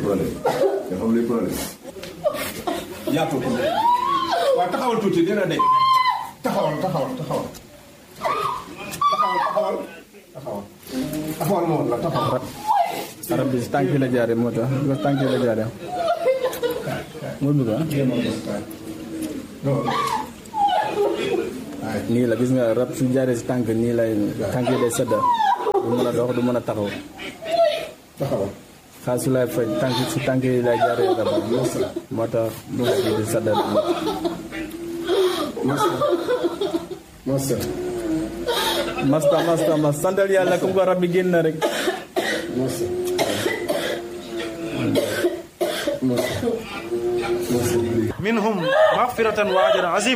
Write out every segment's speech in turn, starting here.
problème nga xam luy problème yaatu ko waaw taxawal tuuti dina de taxawal moom la taxawal arab bi si tànk yi la jaare moo tax bi tànk yi la jaare moo bëgg nii la gis nga rab su jaaree si tànk nii lay tànk yi day sedda du mën a dox du mën a taxaw xaal su lay faj tànk si tànk yi lay jaaree rab moo tax du di sedda masta santal yàlla comme ko rab bi génn na rek منهم مغفرة وأجر عظيم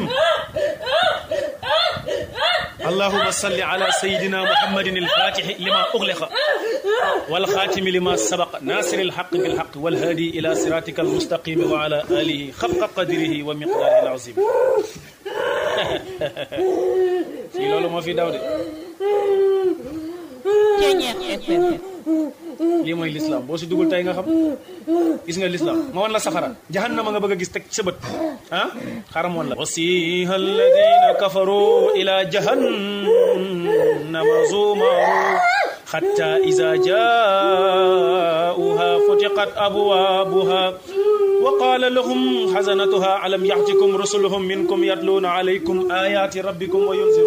اللهم صل على سيدنا محمد الفاتح لما أغلق والخاتم لما سبق ناصر الحق بالحق والهادي إلى صراطك المستقيم وعلى آله خفق قدره ومقداره العظيم في لولو ما في داود lii mooy lislaam boo si dugul tey nga xam gis nga lislaam ma wan la safara jahannama nga bëgg a gis teg sa bët ah xaram woon la wasiha alladina kafaru ila jahannama zumaru hatta iza jaauha futiqat abwabuha wa qala lahum hazanatuha alam ya'tikum rusuluhum minkum yatluna alaykum ayati rabbikum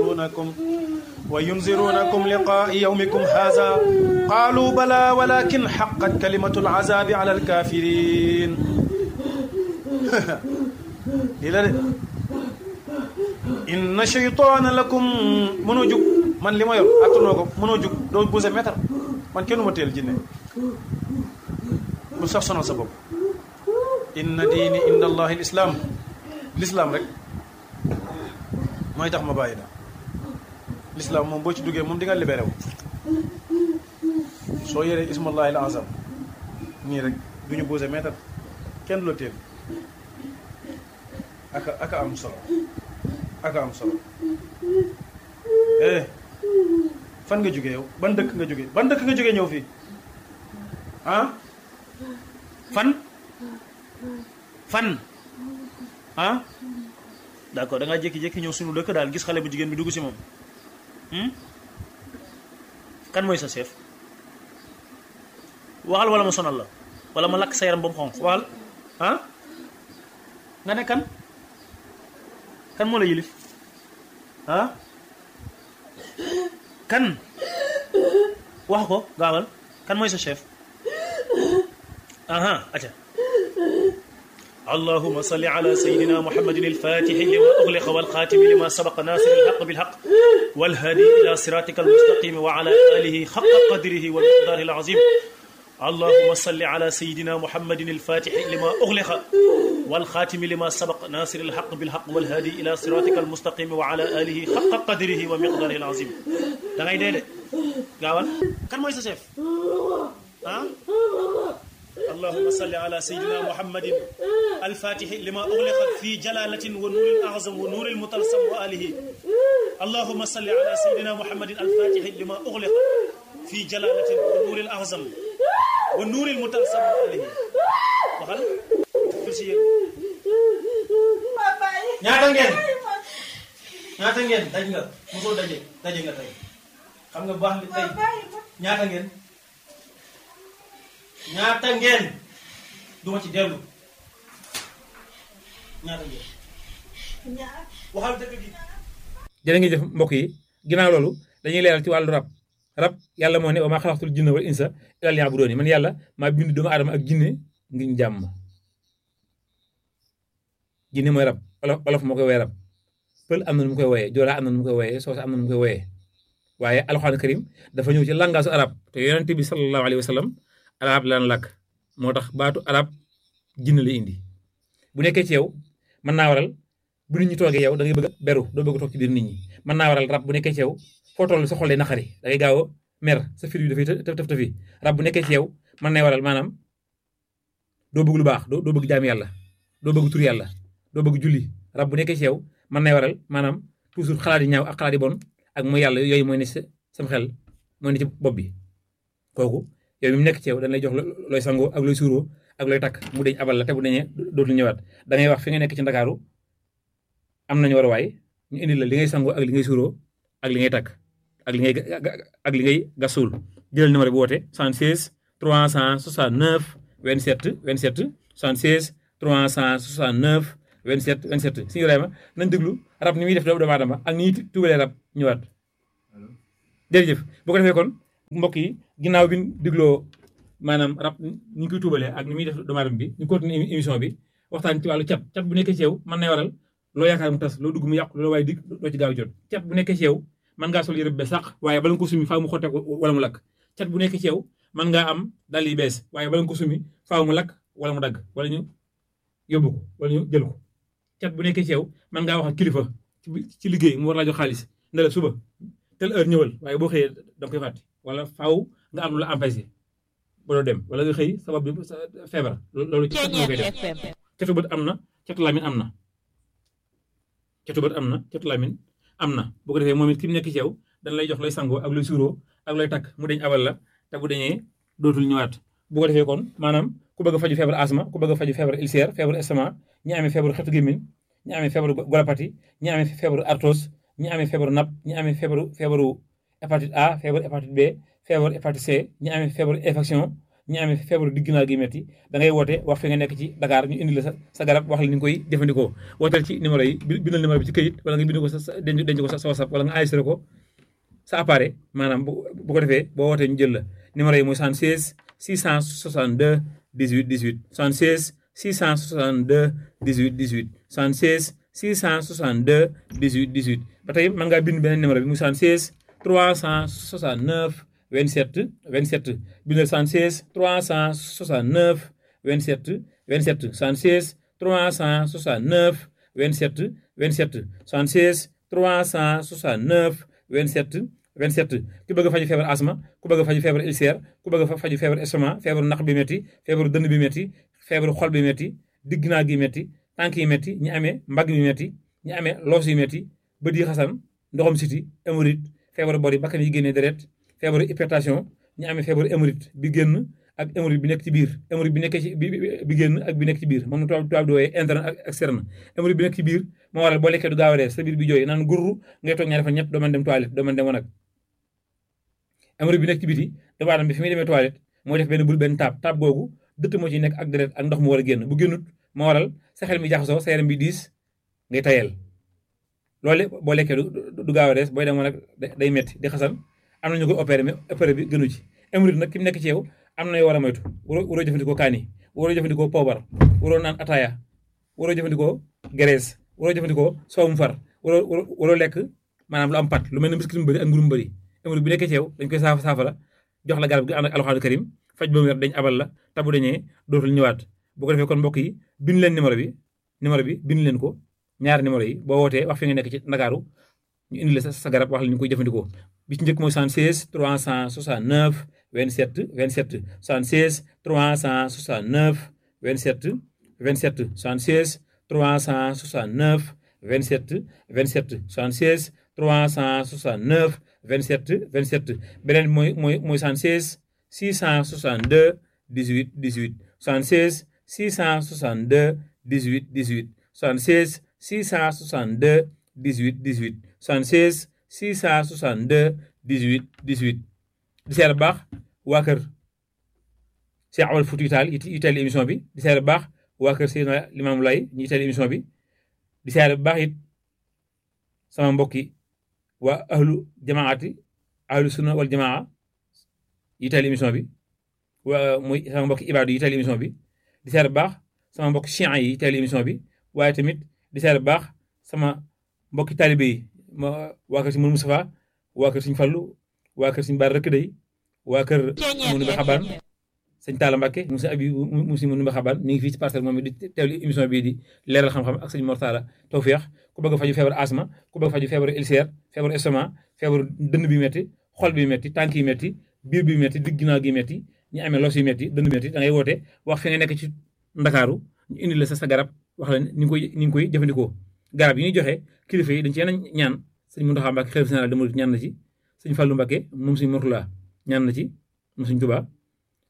وينذرونكم لقاء يومكم هذا قالوا بلى ولكن حقت كلمة العذاب على الكافرين إن الشيطان لكم منوجك من لما ير أتنوكم منوجك دو بوزة متر من كنو متيل جنة مستخصنا سبب إن ديني إن الله الإسلام رك ما يتخ مبايدا l'islam moom boo ci duggee moom di nga libéré wu soo yoree ismullahi al azam nii rek du ñu posé mètre kenn du la teel aka am solo fan nga jógee yow ban dëkk nga jógee ñëw fii ah fan ah d'accord da ngaa jékki-jékki ñëw suñu dëkk daal gis xale bu jigéen bi dugg si moom kan mooy sa chef waxal wala ma sonal la wala ma lakk sa yaram ba mu xonq waxal ah nga ne kan moo la yilif ah kan wax ko gaawal kan mooy sa chef aha aca اللهم صل على سيدنا محمد الفاتح لما أغلق والخاتم لما سبق ناصر الحق بالحق والهادي إلى صراطك المستقيم وعلى آله حق قدره ومقداره العظيم اللهم صل على سيدنا محمد الفاتح لما أغلق والخاتم لما سبق ناصر الحق بالحق والهادي إلى صراطك المستقيم وعلى آله حق قدره ومقداره العظيم da ngay dee de gaawal kan mooy sa chef ah اللهم صل على سيدنا محمد الفاتح لما أغلق في جلالة ونور الأعظم ونور المطلسم وآله اللهم صل على سيدنا محمد الفاتح لما أغلق في جلالة ونور الأعظم ونور المطلسم وآله وخل فسير ñaata ngeen daj nga mosoo daje nga tey xam nga baax li tey ñaata ngeen duma ci dellu ñaata ngeen waxal dëgg gi. jërë ngi jëf mbokk yi ginnaaw loolu dañuy leeral ci wàllu rab yàlla moo ne wa maa xalaqtul jinna wal insa illaa liya'buduun man yàlla maa bind doomu aadama ak jinne ngir jàmm jinne mooy rab olof moo koy woowee rab pël am na nu mu koy wooyee joolaa am na nu mu koy wooyee soose am na nu mu koy wooyee waaye alxuraan karim dafa ñëw ci langage arab te yonent bi sallallahu alayhi wa sallam arab lan làkk moo tax baatu arab jinne la indi bu nekkee ci yow mën naa waral bu nit ñi toogee yow da ngay bëgg a beru doo bëgg a toog ci biir nit ñi mën naa waral rab bu nekkee ci yow foo toll sa xol day naqari da ngay gaaw a mer sa fir bi dafay tëf rab bu nekkee ci yow mën na waral maanaam doo bëgg lu baax doo bëgg jaam yàlla doo bëgg tur yàlla doo bëgg julli rab bu nekkee ci yow mën na waral maanaam toujours xalaat yi ñaaw ak xalaat yi bon ak mooy yàlla yooyu mooy ne sam xel mooy ne ci bopp bi kooku yow mi mu nekk ci yow dañ lay jox looy sangoo ak looy suuroo ak looy takk mu deñ abal la te bu deñee dootul ñëwaat da ngay wax fi nga nekk ci Ndakaaru am nañu war a waay ñu indi la li ngay sangoo ak li ngay suuroo ak li ngay takk ak li ngay gasul jëlal numéro bi woote 76 369 27 27 76 369 27 27 suñu Ibrahima nañ déglu rab ni muy def doomu aadama ak ni ñuy tubalee rab ñëwaat jërëjëf bu ko defee kon mbokk yi ginnaaw bi ñu dégloo maanaam rab ni ñu koy tubalee ak ni muy def doomu aadama bi ñu continuer émission bi waxtaan ci wàllu cat bu nekkee ci yow mën na waral loo yaakaar mu tas loo dugg mu yàqu loolu waaye dig doo ci gaaw jot cat bu nekkee ci yow mën ngaa sol yëre bu bees sax waaye bala nga ko sumi faaw mu xotteeku wala mu lakk cat bu nekkee ci yow mën ngaa am dal yi bees waaye bala nga ko sumi faaw mu lakk wala mu dagg wala ñu yóbbu ko wala ñu jël ko cat bu nekkee ci yow mën ngaa wax ak kilifa ci liggéey mu war laa jox xaalis ne la suba tel heure ñëwal waaye boo xëyee da nga koy fàtte wala faaw nga am lu la empêché ba doo dem wala nga xëy sabab bi feebar loolu cat moo koy def catu bët am na catu làmmiñ am na catu bët am na catu làmmiñ am na bu ko defee moom it ki mu nekk ci yow dañ lay jox lay sangoo ak lay suuroo ak lay takk mu deñ abal la te bu deñee dootul ñëwaat bu ko defee kon maanaam ku bëgg a faju feebar asma ku bëgg a faju feebar ulcère feebar estomac ñi amee feebaru xetu gémmiñ ñi amee feebaru golopathie ñi amee feebaru arthrose ñi amee feebaru napp ñi amee feebaru hépatite A feebaru hépatite B feebaru hépatite C ñi amee feebaru infection ñi amee feebaru digg naa gi metti da ngay woote wax fi nga nekk ci Dakar ñu indi la sa garab wax la ni nga koy jëfandikoo wooteel ci numéro yi bindal numéro bi ci këyit wala nga bind ko denc ko sa WhatsApp wala nga enregistré ko sa appareil maanaam bu ko defee boo wootee ñu jël la numéro yi mooy 76 662 18 18 76 662 18 18 76 662 18 18 ba tey mën ngaa bind beneen numéro bi muy 76 369 27 27 bindal 76 369 27 27 76 369 27 27 76 369 27 27 ku bëgg a faju feebar asma ku bëgg a faju feebar ulcère ku bëgg a faju feebar estomac feebaru naq bi metti feebaru dënn bi metti feebaru xol bi metti digg naa gi metti tànk yi metti ñi amee mbagg bi metti ñi amee loos yi metti bët yi xasan ndoxam siti hémorroïde feebaru bori bakkan yi génnee deret feebaru hypertension ñi amee feebaru hémorroïde bi génn ak hémorroïde bi nekk ci biir hémorroïde bi nekkee ci bi génn ak bi nekk ci biir moom tubaab di wooyee interne ak externe hémorroïde bi nekk ci biir moo waral boo lekkee du gaaw a rees sa biir bi jooy naan gurru ngay toog ñaari fan ñett doo mën dem toilette doo mën dem wanag hémorroïde bi nekk ci biti doomu aadama bi fi muy demee toilette mooy def benn bul benn taab googu dëtt moo ci nekk ak deret ak ndox mu war a génn bu génnut moo waral sa xel mi jaxasoo sa yaram bi diis ngay tayel loolu boo lekkee du gaaw a rees booy dem wanag day metti di xasan am na ñu ko opéré mais opéré bi gënu ci hémorroïde nag ki mu nekk ci yow am na yoo war a moytu waroo jëfandikoo kaani waroo jëfandikoo poobar waroo naan ataaya waroo jëfandikoo graisse waroo jëfandikoo soowum far waroo lekk maanaam lu am pat lu mel ne biscuit mu bëri ak mburu mu bëri hémorroïde bi nekkee ci yow dañ koy saafara jox la garab gi ànd ak alxuraan karim faj ba mu wér dañ abal la tabu dañee dootul ñëwaat bu ko defee kon mbokk yi bind leen numéro bi bind leen ko ñaari numéro yi boo wootee wax fi nga nekk ci Ndakaaru ñu indi la sa garab wax la ñu koy jëfandikoo bi ci njëkk mooy 76 369 27 27 76 369 27 27 76 369 27 27 76 369 27 27 beneen mooy 76 662 18 18 76 662 18 18 76 662 18 18 76 662 18 18 di seer baax waa kër Cheikh Amadou Fouti Tall yi teel émission bi di seer baax waa kër Seydina Limamou Laye ñi teel émission bi di seer baax it sama mbokki waa ahlu jamaati ahlu sunna wal jamaa yi teel émission bi waa muy sama mbokki ibaadu yi teel émission bi di seer baax sama mbokki chian yi teel émission bi waaye tamit di seer baax sama mbokki taalibe yi waa kër si Mourou Moustapha waa kër Sëñ Fallu waa kër Sëñ Bara Rëkk Day waa kër Mourou Mbe Xabaan Sëñ Talla Mbàkke mu si Mourou Mbe Xabaan mi ngi fii ci parcelle moom di teewlu émission bii di leeral xam-xam ak Sëñ Mortala Tawfeex ku bëgg a faju feebar asma ku bëgg a faju feebar ulcère feebar estomac feebar dënn bi metti xol bi metti tànk yi metti biir bi metti digg ginnaaw gi metti ñi amee los yi metti dënn bi metti da ngay woote wax fi nga nekk ci Ndakaaru ñu indi la sa garab wax la ni ngi koy jëfandikoo garab yi ñuy joxe kilifa yi dañ ci yenn ñaan Sëñ Mountakha Mbacké xalifa général des mourides ñaan na ci Sëñ Fallu Mbacké moom Sëñ Mortala ñaan na ci moom Sëñ Tuubaa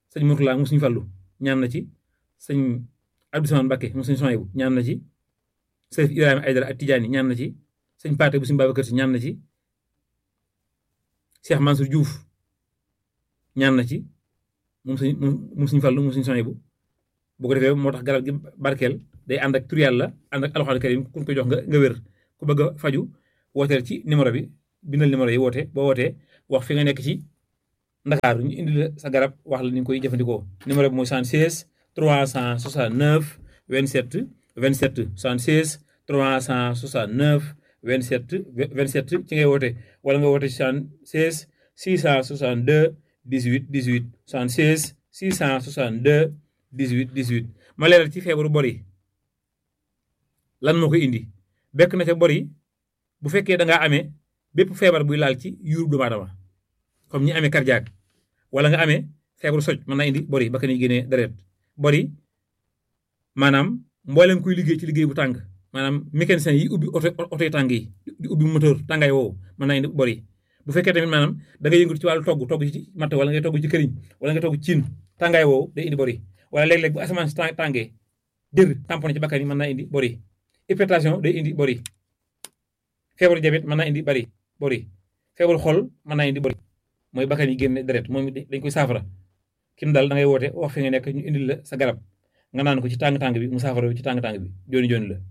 sëñ Mourtala mu suñu Fallu ñaan na ci sëñ Abdou Samane Mbacké mu suñu Soyebu ñaan na ci Sërif Ibrahima Aydara ak Tidiane ñaan na ci sëñ Paate bu suñu Babacar Si ñaan na ci Cheikh Mansour Diouf ñaan na ci moom suñu Fallu mu suñu Soyebu bu ko defee moo tax garab gi barkeel day ànd ak tur Yàlla ànd ak alxuraan karim ku ko jox nga wér ku bëgg a faju wooteel ci numéro bi bindal numéro yi woote boo wootee wax fi nga nekk ci Ndakaaru ñu indi la sa garab wax la ni nga koy jëfandikoo numéro bi mooy 76 369 27 27 76 369 27 27 ci ngay woote wala nga woote 76 662 18 18 76 662 18 18 ma leeral ci feebaru bor yi lan moo koy indi bekk na ca bor yi bu fekkee da ngaa amee bépp feebar buy laal ci yuurub doomu aadama comme ñi amee cardiaque wala nga amee feebaru soj mën naa indi bor yi ba ka ni génnee deret bor yi maanaam mboolem kuy liggéey ci liggéey bu tàng maanaam mécanicien yi ubbi oto yi tàng yi di ubbi moteur tàngaay woowu mën naa indi bor yi bu fekkee tamit maanaam da ngay yëngatu ci wàllu togg ci matt wala ngay togg ci këriñ wala ngay togg ci ciin tàngaay woowu day indi bor yi wala léeg-léeg bu asamaan si tàngee jër tamponné ci bakkan yi mën naa indi bor yi hypertension day indi bor yi feebaru diabète mën naa indi bor yi feebaru xol mën naa indi bor yi mooy bakkan yi génne deret moom dañ koy saafara kim daal da ngay woote wax fi nga nekk ñu indil la sa garab nga naan ko ci tàng-tàng bi mu saafara ci tàng-tàng bi jooni jooni la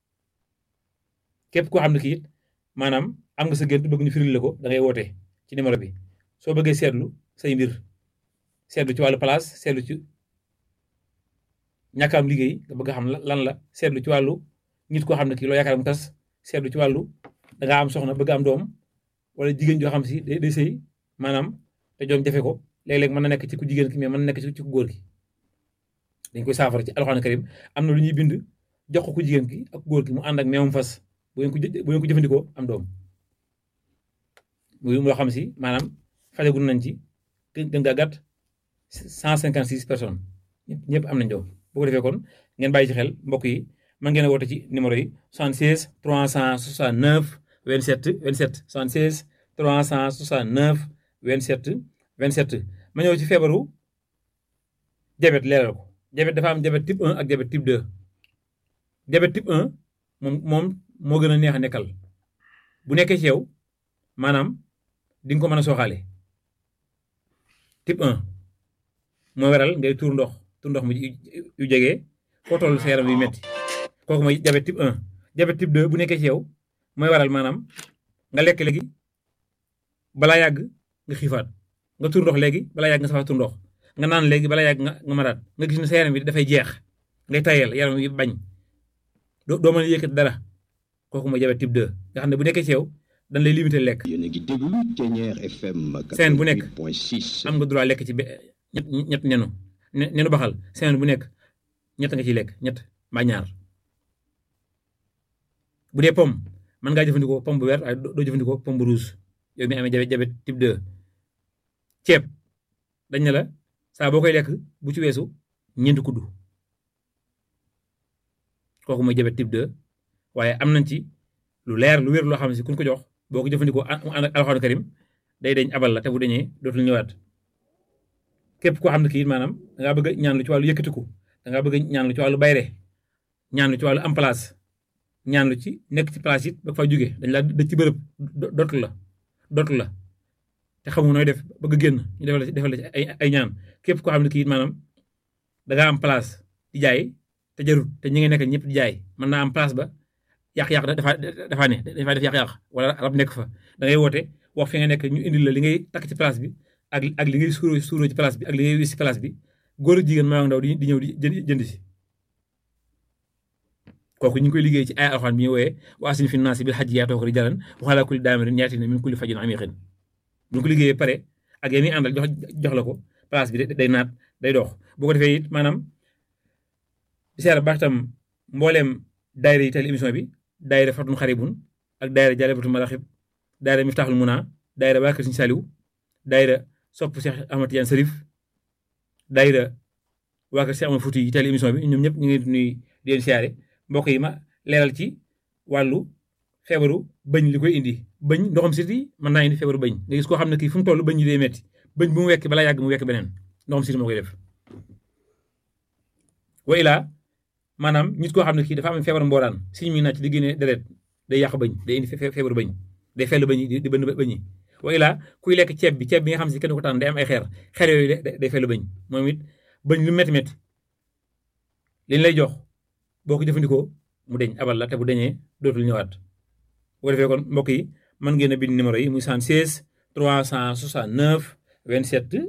képp koo xam ne kii it maanaam am nga sa gént bëgg ñu firil la ko da ngay woote ci numéro bi soo bëggee seetlu say mbir seetlu ci wàllu place seetlu ci ñàkk am liggéey nga bëgg a xam lan la seetlu ci wàllu nit koo xam ne kii loo yaakaar mu tas seetlu ci wàllu da ngaa am soxna bëgg am doom wala jigéen joo xam si day sëy maanaam te doom jafe ko léeg-léeg mën na nekk ci ku jigéen ki mais mën na nekk ci ku góor ki dañ koy saafara ci alxuraan karim am na lu ñuy bind jox ko ku jigéen ki ak góor ki mu ànd ak meewam fas bu ngeen ko jëfandikoo am doom muy loo xam si maanaam fajagul nañ ci gën gaa gàtt 156 personnes ñëpp am nañ doom bu ko defee kon ngeen bàyyi ci xel mbokk yi mën ngeen a woote ci numéro yi 76 369 27 27 76 369 27 27 ma ñëw ci feebaru diabète leeral ko diabète dafa am diabète type 1 ak diabète type 2 diabète type 1 moom moo gën a neex a nekkal bu nekkee ci yow maanaam di nga ko mën a sooxaale type 1 mooy waral ngay tuur ndox mu yu jege foo toll sa yaram yu metti kooku mooy diabète type 1 diabète type 2 bu nekkee ci yow mooy waral maanaam nga lekk léegi balaa yàgg nga xiifaat nga tuur ndox léegi balaa yàgg nga safaat tuur ndox nga naan léegi balaa yàgg nga maraat nga gis ne sa yaram bi dafay jeex ngay tayal yaram yi bañ doo mën a yëkkat dara kooku mooy diabète type 2 nga xam ne bu nekkee ci yow dañ lay limité lekk. yéen a ngi déglu Ténière FM. semaine bu nekk 88.6 am nga droit lekk ci ñett nenu baxal semaine bu nekk ñett nga ciy lekk ñett mbaa ñaar bu dee pomme mën ngaa jëfandikoo pomme bu vert waaye doo jëfandikoo pomme bu rouge yow mi amee diabète type 2 ceeb dañ ne la saa boo koy lekk bu ci weesu ñeenti kuddu kooku mooy diabète type 2 waaye am nañ ci lu leer lu wér loo xam ne si kuñ ko jox boo ko jëfandikoo mu ànd ak alxuraan karim day deñ abal la te bu deñee dootul ñëwaat képp koo xam ne kii maanaam da ngaa bëgg a ñaan lu ci wàllu yëkkatiku da ngaa bëgg a ñaan lu ci wàllu bayre ñaan lu ci wàllu am place ñaan lu ci nekk ci place it ba fa jóge dañ laa dëj ci bërëb dootu la te xamu nooy def bëgg génn ñu defal la ci ay ñaan képp koo xam ne kii maanaam da ngaa am place di jaay te jarut te ñi nga nekk ñëpp di jaay mën naa am place ba yàq-yàq dafa ne dafa def yàq-yàq wala rab nekk fa da ngay woote wax fi nga nekk ñu indil la li ngay takk ci place bi ak li ngay suuroo ci place bi ak li ngay wis ci place bi góor ak jigéen maa ndaw di ñëw di jënd si kooku ñu ngi koy liggéey ci ay alxuraan bi ñu wooyee wa asin fi naasi bil hajji yaatooka rijaalan wa alaa kulli daamirin yaatina min kulli fajjin amiiqin bu ñu ko liggéeyee pare ak yéen ñi àndal jox la ko place bi day naat day dox boo ko defee it maanaam di seera baax tam mbooleem daayira yi teel émission bi daayira Fatun Xaribun ak daayira Jaalibatul Maraaxib daayira Miftaaxul Munaa daayira waa Kër Sëñ Saliou daayira sopp Cheikh Ahmad Tidiane Serif daayira waa Kër Cheikh Ahmad Fouti yi teel émission bi ñoom ñëpp ñu ngi nuy di leen siyaare mbokk yi ma leeral ci wàllu feebaru bëñ li koy indi bëñ ndoxam siti mën naa indi feebaru bëñ nga gis koo xam ne kii fu mu toll bëñ yi day metti bëñ bu mu wekk balaa yàgg mu wekk beneen ndoxam siti moo koy def wa ilaa maanaam nit koo xam ne kii dafa am feebar mbooraan siñ mi nàcc di génne deret day yàq bëñ day indi feebaru bëñ day fell bëñ di bënn bëñ yi wa ilaa kuy lekk ceeb bi nga xam si kenn ko tànn day am ay xeer yooyu day fell bëñ moom it bëñ lu métti liñ lay jox boo ko jëfandikoo mu deñ abal la te bu deñee dootul ñëwaat bu ko defee kon mbokk yi mën ngeen a bind numéro yi muy 76 369 27